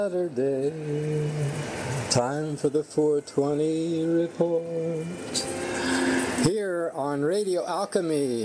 Saturday, time for the 420 report. Here on Radio Alchemy,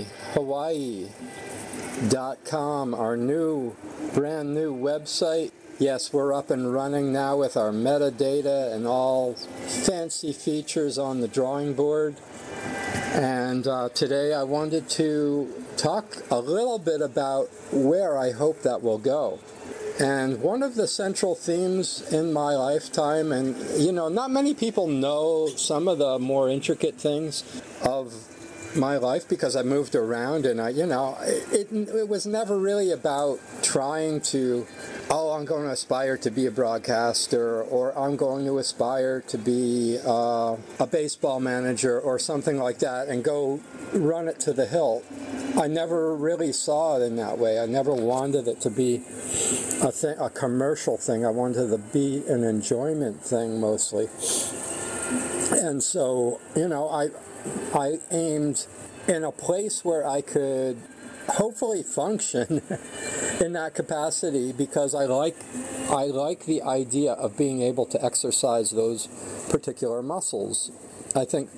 Hawaii.com, our brand new website. Yes, we're up and running now with our metadata and all fancy features on the drawing board. And today I wanted to talk a little bit about where I hope that will go. And one of the central themes in my lifetime, and not many people know some of the more intricate things of my life because I moved around, and it was never really about trying to, I'm going to aspire to be a broadcaster, or I'm going to aspire to be a baseball manager or something like that and go run it to the hilt. I never really saw it in that way. I never wanted it to be a commercial thing. I wanted it to be an enjoyment thing mostly. And so, I aimed in a place where I could hopefully function in that capacity, because I like the idea of being able to exercise those particular muscles. I think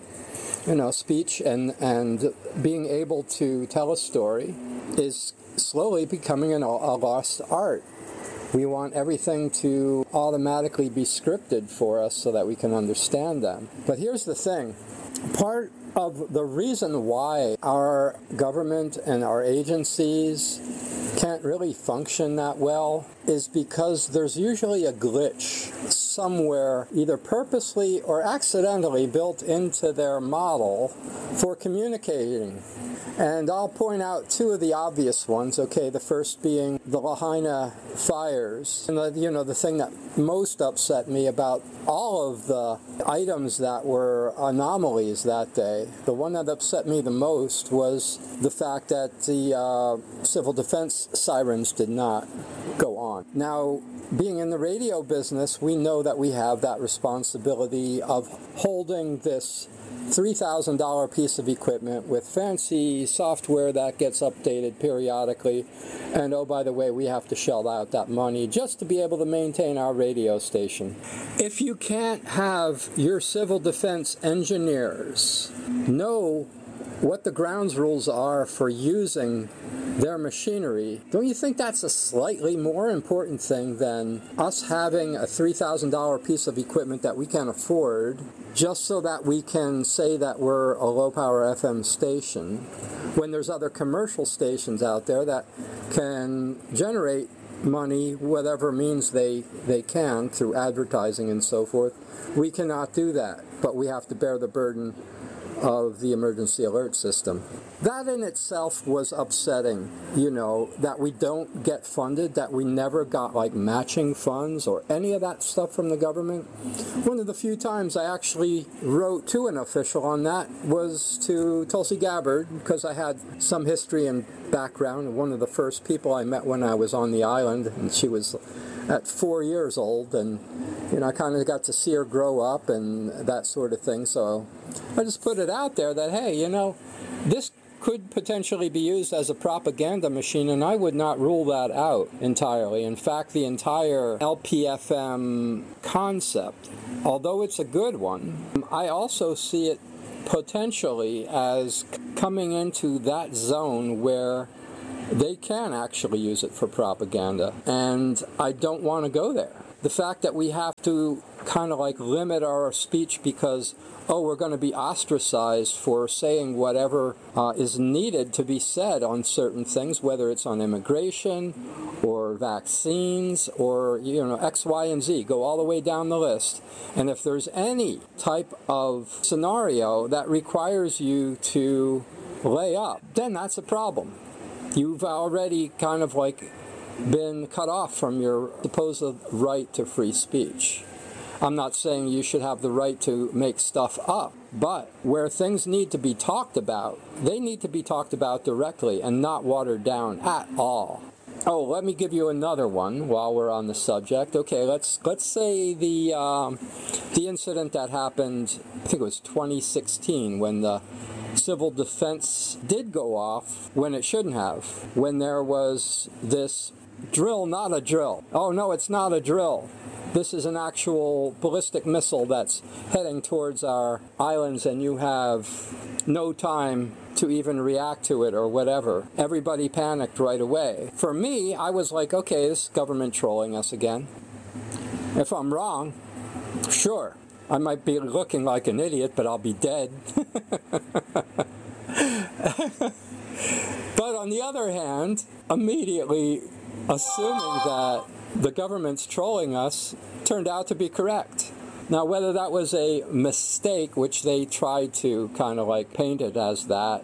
speech and being able to tell a story is slowly becoming a lost art. We want everything to automatically be scripted for us so that we can understand them. But here's the thing. Part of the reason why our government and our agencies can't really function that well is because there's usually a glitch somewhere, either purposely or accidentally built into their model for communicating. And I'll point out two of the obvious ones. Okay, the first being the Lahaina fires. And the thing that most upset me about all of the items that were anomalies that day, the one that upset me the most was the fact that the civil defense sirens did not go on. Now, being in the radio business, we know that we have that responsibility of holding this $3,000 piece of equipment with fancy software that gets updated periodically. And oh, by the way, we have to shell out that money just to be able to maintain our radio station. If you can't have your civil defense engineers know what the grounds rules are for using their machinery, don't you think that's a slightly more important thing than us having a $3,000 piece of equipment that we can afford just so that we can say that we're a low-power FM station when there's other commercial stations out there that can generate money, whatever means they can, through advertising and so forth? We cannot do that, but we have to bear the burden of the emergency alert system. That in itself was upsetting, that we don't get funded, that we never got matching funds or any of that stuff from the government. One of the few times I actually wrote to an official on that was to Tulsi Gabbard, because I had some history and background. One of the first people I met when I was on the island, and she was at 4 years old, and I kind of got to see her grow up and that sort of thing. So I just put it out there that, hey, this could potentially be used as a propaganda machine, and I would not rule that out entirely. In fact, the entire LPFM concept, although it's a good one, I also see it potentially as coming into that zone where they can actually use it for propaganda, and I don't want to go there. The fact that we have to kind of limit our speech because, we're going to be ostracized for saying whatever is needed to be said on certain things, whether it's on immigration or vaccines or, X, Y, and Z, go all the way down the list. And if there's any type of scenario that requires you to lay up, then that's a problem. You've already kind of been cut off from your supposed right to free speech. I'm not saying you should have the right to make stuff up, but where things need to be talked about, they need to be talked about directly and not watered down at all. Oh, let me give you another one while we're on the subject. Okay, let's say the incident that happened, I think it was 2016, when the civil defense did go off when it shouldn't have, when there was this drill, not a drill. Oh no, it's not a drill. This is an actual ballistic missile that's heading towards our islands, and you have no time to even react to it or whatever. Everybody panicked right away. For me, I was like, okay, this is government trolling us again. If I'm wrong, sure, I might be looking like an idiot, but I'll be dead. But on the other hand, immediately assuming that the government's trolling us turned out to be correct. Now, whether that was a mistake, which they tried to kind of like paint it as that,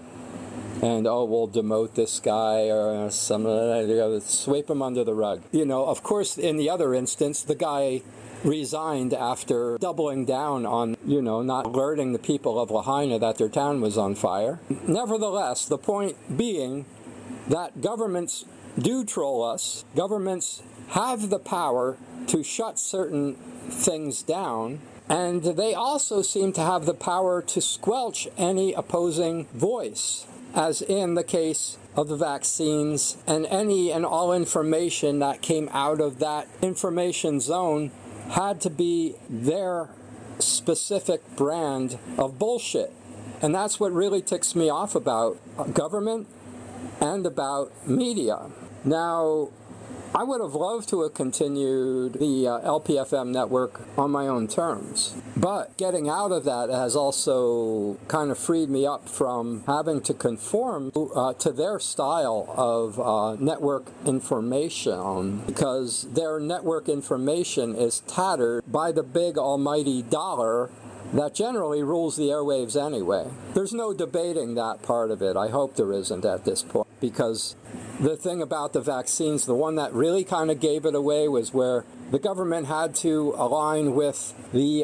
and oh, we'll demote this guy or some, sweep him under the rug. You know, of course, in the other instance, the guy resigned after doubling down on, you know, not alerting the people of Lahaina that their town was on fire. Nevertheless, the point being that governments do troll us. Governments have the power to shut certain things down, and they also seem to have the power to squelch any opposing voice, as in the case of the vaccines, and any and all information that came out of that information zone had to be their specific brand of bullshit. And that's what really ticks me off about government and about media. Now, I would have loved to have continued the LPFM network on my own terms. But getting out of that has also kind of freed me up from having to conform to their style of network information, because their network information is tattered by the big almighty dollar that generally rules the airwaves anyway. There's no debating that part of it. I hope there isn't at this point, because the thing about the vaccines, the one that really kind of gave it away was where the government had to align with the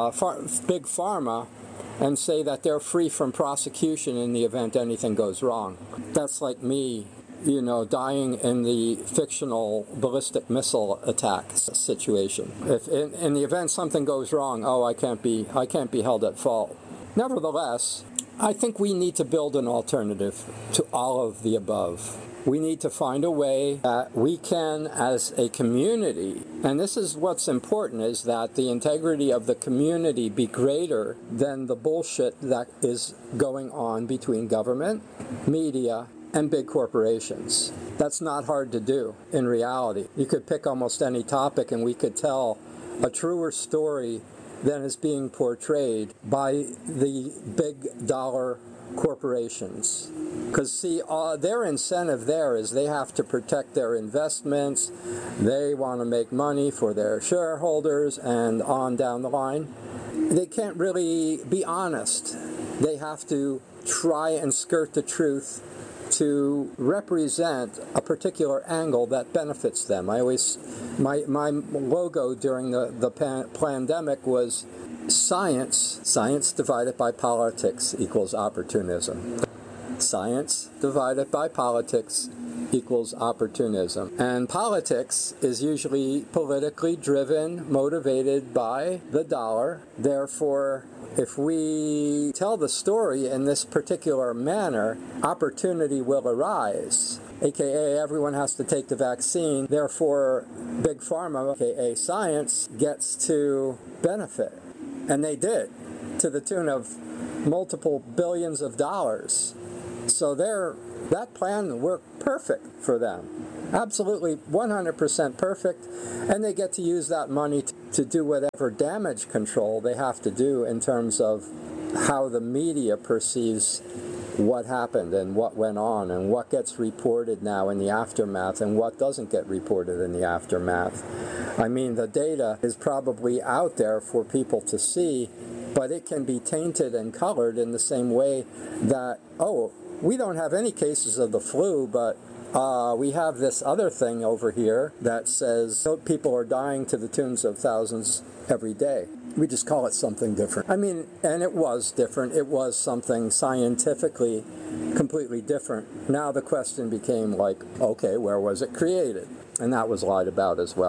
big pharma and say that they're free from prosecution in the event anything goes wrong. That's like me, you know, dying in the fictional ballistic missile attack situation. If in the event something goes wrong, oh, I can't be held at fault. Nevertheless, I think we need to build an alternative to all of the above. We need to find a way that we can, as a community, and this is what's important, is that the integrity of the community be greater than the bullshit that is going on between government, media, and big corporations. That's not hard to do in reality. You could pick almost any topic and we could tell a truer story than is being portrayed by the big dollar corporations. Because, see, their incentive there is they have to protect their investments, they want to make money for their shareholders, and on down the line. They can't really be honest. They have to try and skirt the truth to represent a particular angle that benefits them. My logo during the pandemic was science divided by politics equals opportunism. Science divided by politics equals opportunism. And politics is usually politically driven, motivated by the dollar. Therefore, if we tell the story in this particular manner, opportunity will arise. AKA, everyone has to take the vaccine. Therefore, Big Pharma, AKA science, gets to benefit. And they did, to the tune of multiple billions of dollars. So that plan worked perfect for them. Absolutely 100% perfect. And they get to use that money to do whatever damage control they have to do in terms of how the media perceives what happened and what went on and what gets reported now in the aftermath and what doesn't get reported in the aftermath. I mean, the data is probably out there for people to see, but it can be tainted and colored in the same way that, oh, we don't have any cases of the flu, but we have this other thing over here that says people are dying to the tunes of thousands every day. We just call it something different. I mean, and it was different. It was something scientifically completely different. Now the question became like, okay, where was it created? And that was lied about as well.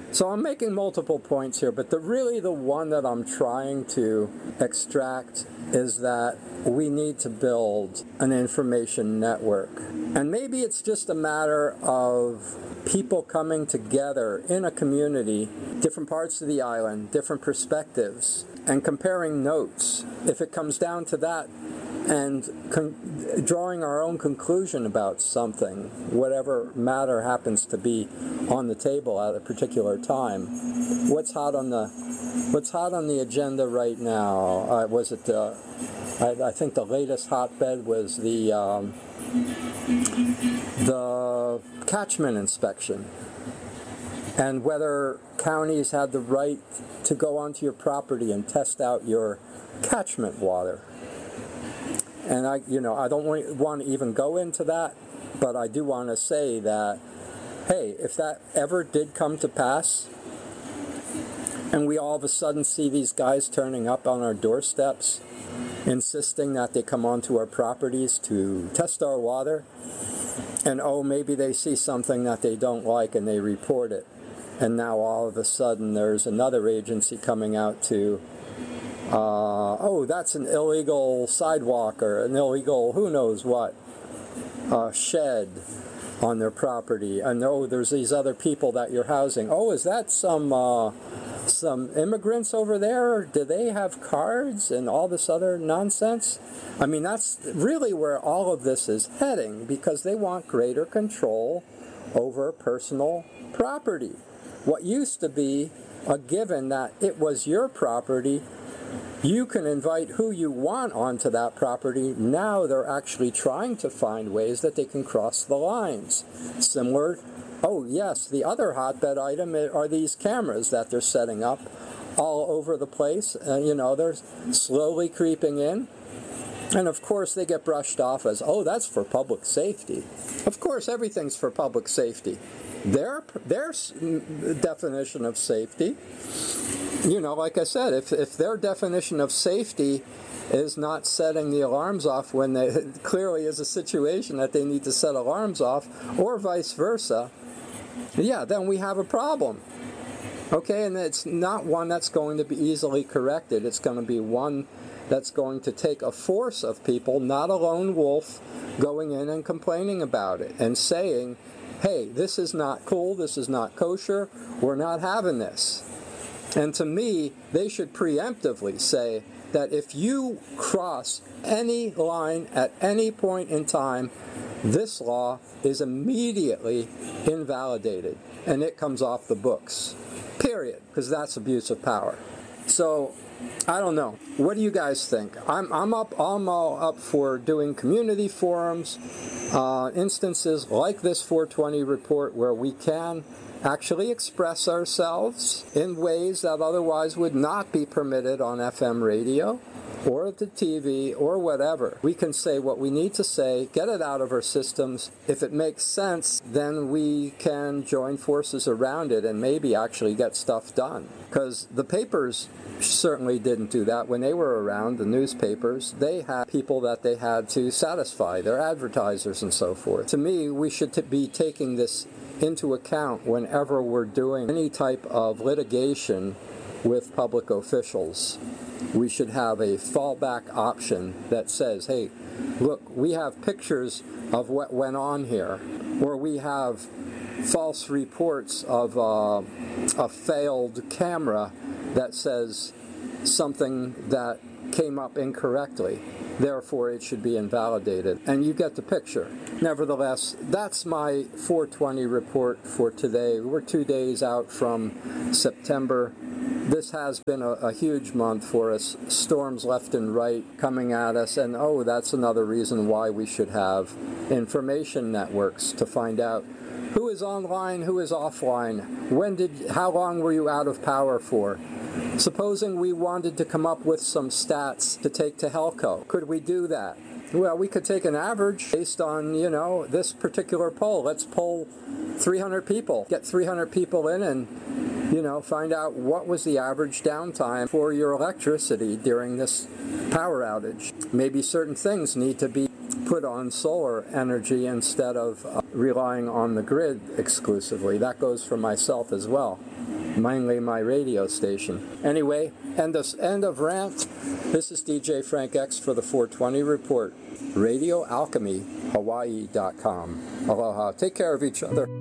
So I'm making multiple points here, but really the one that I'm trying to extract is that we need to build an information network. And maybe it's just a matter of people coming together in a community, different parts of the island, different perspectives, and comparing notes. If it comes down to that, and drawing our own conclusion about something, whatever matter happens to be on the table at a particular time. What's hot on the agenda right now? Was it I think the latest hotbed was the catchment inspection, and whether counties had the right to go onto your property and test out your catchment water. And I don't want to even go into that, but I do want to say that, hey, if that ever did come to pass, and we all of a sudden see these guys turning up on our doorsteps, insisting that they come onto our properties to test our water, and maybe they see something that they don't like and they report it, and now all of a sudden there's another agency coming out to that's an illegal sidewalk or an illegal who knows what shed on their property. And there's these other people that you're housing. Is that some immigrants over there? Do they have cards and all this other nonsense? I mean, that's really where all of this is heading, because they want greater control over personal property. What used to be a given that it was your property, you can invite who you want onto that property. Now they're actually trying to find ways that they can cross the lines. Similar, yes, the other hotbed item are these cameras that they're setting up all over the place. They're slowly creeping in. And of course they get brushed off as, that's for public safety. Of course everything's for public safety. Their definition of safety, like I said, if their definition of safety is not setting the alarms off when it clearly is a situation that they need to set alarms off, or vice versa, then we have a problem. Okay, and it's not one that's going to be easily corrected. It's going to be one that's going to take a force of people, not a lone wolf, going in and complaining about it and saying, hey, this is not cool, this is not kosher, we're not having this. And to me, they should preemptively say that if you cross any line at any point in time, this law is immediately invalidated and it comes off the books. Period. Because that's abuse of power. So, I don't know. What do you guys think? I'm all up for doing community forums, instances like this 420 report where we can actually express ourselves in ways that otherwise would not be permitted on FM radio or the TV or whatever. We can say what we need to say, get it out of our systems. If it makes sense, then we can join forces around it and maybe actually get stuff done. Because the papers certainly didn't do that. When they were around, the newspapers, they had people that they had to satisfy, their advertisers and so forth. To me, we should be taking this into account whenever we're doing any type of litigation with public officials. We should have a fallback option that says, hey, look, we have pictures of what went on here, or we have false reports of a failed camera that says something that came up incorrectly. Therefore, it should be invalidated. And you get the picture. Nevertheless, that's my 420 report for today. We're 2 days out from September. This has been a huge month for us. Storms left and right coming at us. And that's another reason why we should have information networks to find out who is online, who is offline. How long were you out of power for? Supposing we wanted to come up with some stats to take to Helco, could we do that? Well, we could take an average based on, this particular poll. Let's poll 300 people, get 300 people in and, find out what was the average downtime for your electricity during this power outage. Maybe certain things need to be put on solar energy instead of relying on the grid exclusively. That goes for myself as well. mainly my radio station. Anyway, end of rant. This is DJ Frank X for the 420 Report. RadioAlchemyHawaii.com. Aloha. Take care of each other.